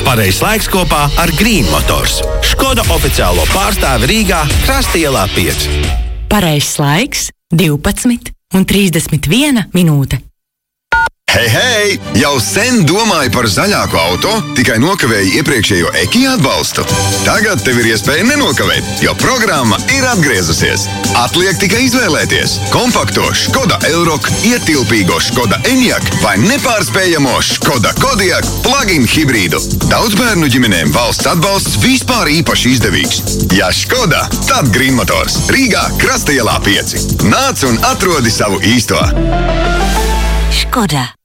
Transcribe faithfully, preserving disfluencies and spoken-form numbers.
Pareizs laiks kopā ar Green Motors. Škoda oficiālo pārstāvi Rīgā, Krastielā pieci. Pareizs laiks divpadsmit un trīsdesmit viena minūte. Hei, hei! Jau sen domāju par zaļāku auto, tikai nokavēju iepriekšējo Ekija atbalstu. Tagad tev ir iespēja nenokavēt, jo programma ir atgriezusies. Atliek tikai izvēlēties kompakto Škoda Elroq, ietilpīgo Škoda Enyaq vai nepārspējamo Škoda Kodiaq plug-in hibrīdu. Daudzbērnu ģimenēm valsts atbalsts vispār īpaši izdevīgs. Ja Škoda, tad Green Motors. Rīgā, Krastielā pieci. Nāc un atrodi savu īsto. Škoda.